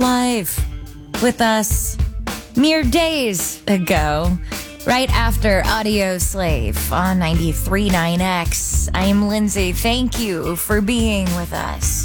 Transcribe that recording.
live with us mere days ago, right after Audio Slave on 93.9X. I am Lindsay. Thank you for being with us.